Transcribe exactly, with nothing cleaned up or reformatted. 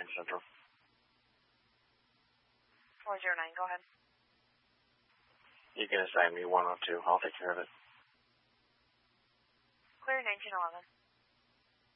nine Central. four zero nine, go ahead. You can assign me one oh two. I'll take care of it. Clear nineteen eleven.